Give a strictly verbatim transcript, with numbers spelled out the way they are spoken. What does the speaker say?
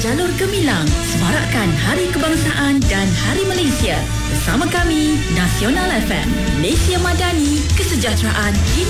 Jalur Gemilang, semarakkan Hari Kebangsaan dan Hari Malaysia. Bersama kami, Nasional F M, Malaysia Madani, kesejahteraan kini